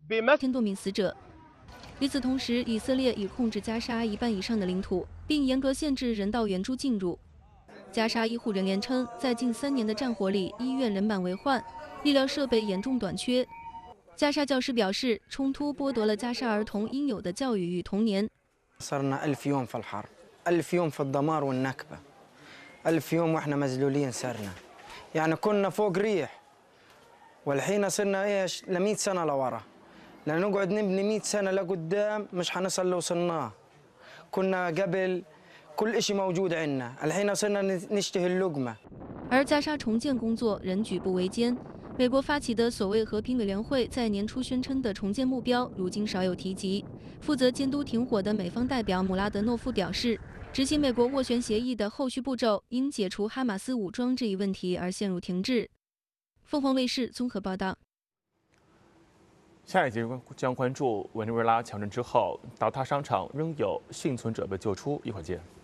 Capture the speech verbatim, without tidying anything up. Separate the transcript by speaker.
Speaker 1: 千多名死者。与此同时，以色列已控制加沙一半以上的领土，并严格限制人道援助进入。加沙医护人员称，在近三年的战火里，医院人满为患，医疗设备严重短缺。加沙教师表示，冲突剥夺了加沙儿童应有的教育与童年。
Speaker 2: صرنا ألف يوم في الحرب، ألف يوم في الدمار والنكبة، ألف يوم وإحنا مذلولين صرنا، يعني كنا فوق ريح، والحين صرنا إيش لمئة سنة لورا، لأن نقعد نبني مئة سنة لقدام مش حنصل اللي وصلناه. كنا قبل كل إشي موجود عندنا، الحين صرنا نشتهي اللقمة。
Speaker 1: 而加沙重建工作仍举步维艰。美国发起的所谓和平委员会在年初宣称的重建目标，如今少有提及。负责监督停火的美方代表姆拉德诺夫表示，执行美国斡旋协议的后续步骤因解除哈马斯武装这一问题而陷入停滞。凤凰卫视综合报道。
Speaker 3: 下一节将关注委内瑞拉强震之后，倒塌商场仍有幸存者被救出，一会儿见。